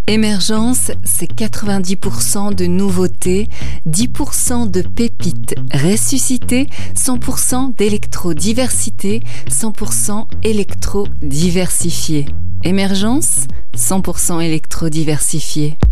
Émergence, c'est 90% de nouveautés, 10% de pépites ressuscitées, 100% d'électrodiversité, 100% électrodiversifié. Émergence, 100% électrodiversifié.